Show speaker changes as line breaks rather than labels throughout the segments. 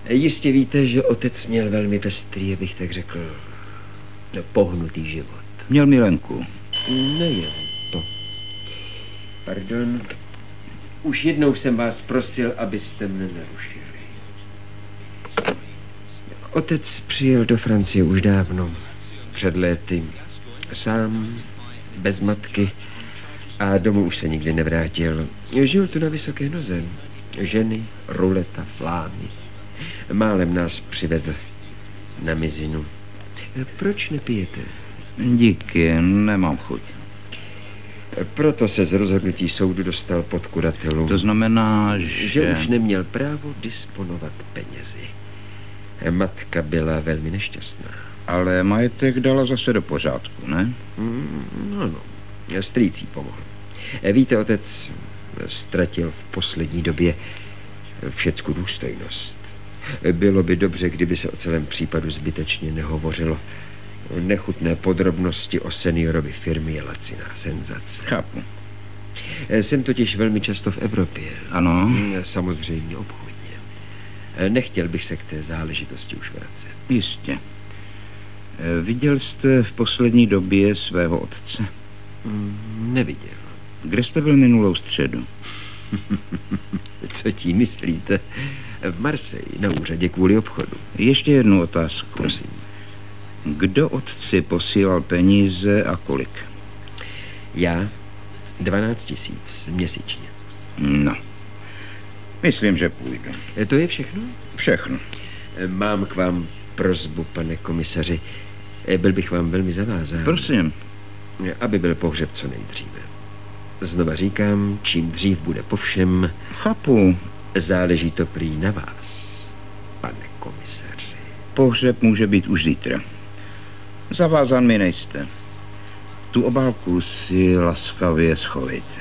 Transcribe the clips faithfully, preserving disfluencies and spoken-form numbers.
Jistě víte, že otec měl velmi pestrý, abych tak řekl, pohnutý život.
Měl milenku.
Nejen to. Pardon. Už jednou jsem vás prosil, abyste mne nerušili. Otec přijel do Francie už dávno, před léty. Sám, bez matky a domů už se nikdy nevrátil. Žil tu na vysoké noze. Ženy, ruleta, flámy. Málem nás přivedl na mizinu. Proč nepijete?
Díky, nemám chuť.
Proto se z rozhodnutí soudu dostal pod kuratelu.
To znamená, že...
Že už neměl právo disponovat penězi. Matka byla velmi nešťastná.
Ale majetek dala zase do pořádku, ne?
Mm, no, no. Strýc jí pomohl. Víte, otec ztratil v poslední době všecku důstojnost. Bylo by dobře, kdyby se o celém případu zbytečně nehovořilo. Nechutné podrobnosti o seniorovi firmy je laciná senzace.
Chápu.
Jsem totiž velmi často v Evropě.
Ano.
Samozřejmě obchodně. Nechtěl bych se k té záležitosti už vracet.
Jistě. Viděl jste v poslední době svého otce?
Mm, neviděl.
Kde jste byl minulou středu?
Co tím myslíte? V Marseille, na úřadě kvůli obchodu.
Ještě jednu otázku.
Prosím.
Kdo otci posílal peníze a kolik?
Já dvanáct tisíc měsíčně.
No. Myslím, že půjdu.
To je všechno?
Všechno.
Mám k vám prosbu, pane komisaři. Byl bych vám velmi zavázán.
Prosím.
Aby byl pohřeb co nejdříve. Znova říkám, čím dřív bude po všem.
Chápu.
Záleží to prý na vás, pane komisaři.
Pohřeb může být už zítra. Zavázán mi nejste. Tu obálku si laskavě schovejte.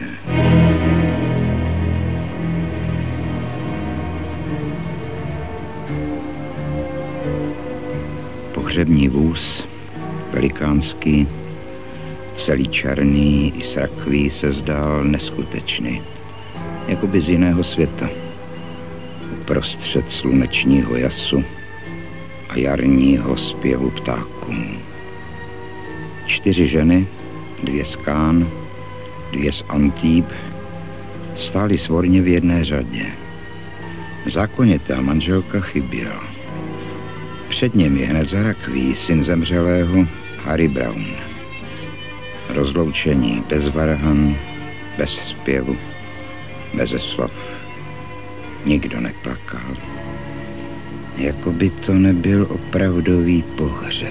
Pohřební vůz, velikánský, celý černý i srakví se zdál neskutečný, jakoby z jiného světa. Uprostřed slunečního jasu a jarního zpěvu ptáků. Čtyři ženy, dvě z Cannes, dvě z Antibes, stály svorně v jedné řadě. Zákonitá manželka chyběla. Před ním je hned za rakví syn zemřelého Harry Brown. Rozloučení bez varhan, bez zpěvu, bez slov. Nikdo neplakal. Jako by to nebyl opravdový pohřeb.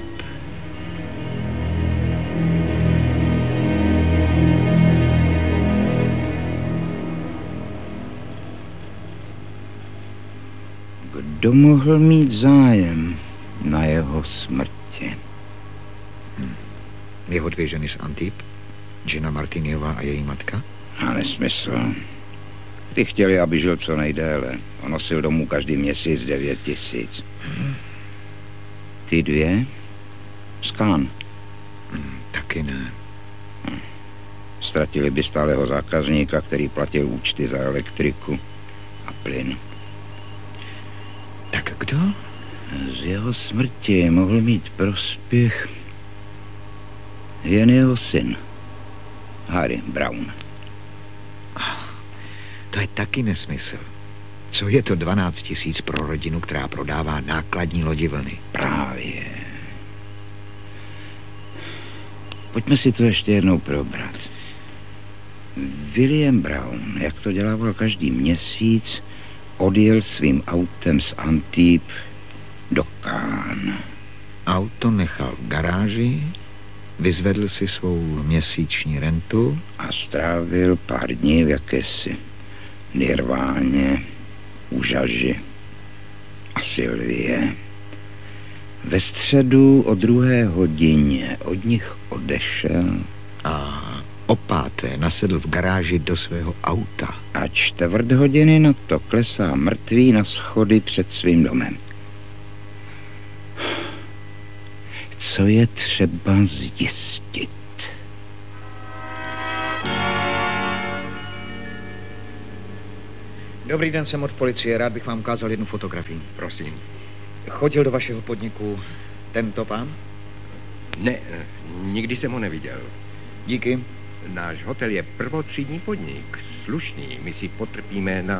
Kdo mohl mít zájem na jeho smrti?
Hmm. Jeho dvě ženy z Antibes, Gina Martiniová a její matka?
A nesmysl. Ty chtěli, aby žil co nejdéle. On nosil domů každý měsíc devět tisíc. Hmm. Ty dvě? Z Cannes.
Hmm, taky ne.
Hm. Ztratili by stálého zákazníka, který platil účty za elektriku a plyn.
Tak kdo?
Z jeho smrti mohl mít prospěch jen jeho syn, Harry Brown.
To je taky nesmysl. Co je to dvanáct tisíc pro rodinu, která prodává nákladní lodi vlny?
Právě. Pojďme si to ještě jednou probrat. William Brown, jak to dělával každý měsíc, odjel svým autem z Antibes do Cannes.
Auto nechal v garáži, vyzvedl si svou měsíční rentu
a strávil pár dní v jakési nirváně, úžaži a Sylvie. Ve středu o druhé hodině od nich odešel
a o páté nasedl v garáži do svého auta.
A čtvrt hodiny na to klesá mrtvý na schody před svým domem. Co je třeba zjistit?
Dobrý den, jsem od policie. Rád bych vám ukázal jednu fotografii.
Prosím.
Chodil do vašeho podniku tento pán?
Ne, nikdy jsem ho neviděl.
Díky.
Náš hotel je prvotřídní podnik. Slušný, my si potrpíme na...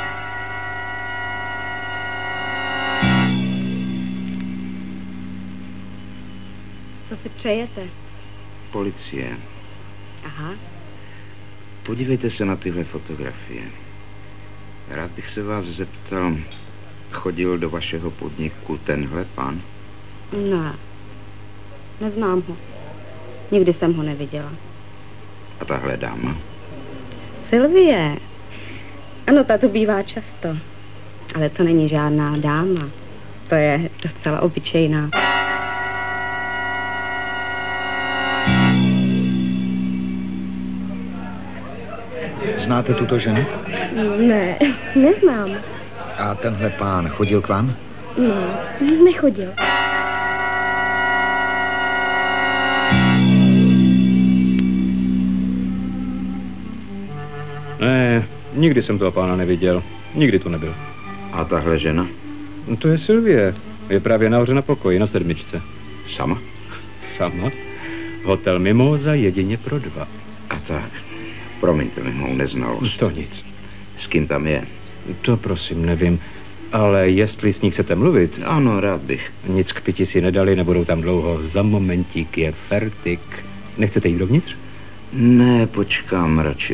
Co si přejete?
Policie.
Aha.
Podívejte se na tyhle fotografie. Rád bych se vás zeptal, chodil do vašeho podniku tenhle pán?
Ne, neznám ho. Nikdy jsem ho neviděla.
A tahle dáma?
Sylvie. Ano, ta tu bývá často. Ale to není žádná dáma. To je docela obyčejná.
Znáte tuto ženu?
Ne, neznám.
A tenhle pán chodil k vám?
No, nechodil.
Ne, nikdy jsem toho pána neviděl. Nikdy tu nebyl.
A tahle žena?
No to je Sylvie. Je právě nahoře na pokoji, na sedmičce.
Sama?
Sama? Hotel Mimoza jedině pro dva.
A tak. Promiňte mi mou neznalost.
To nic.
S kým tam je?
To prosím, nevím. Ale jestli s ní chcete mluvit...
Ano, rád bych.
Nic k piti si nedali, nebudou tam dlouho. Za momentík je fertik. Nechcete jít dovnitř?
Ne, počkám radši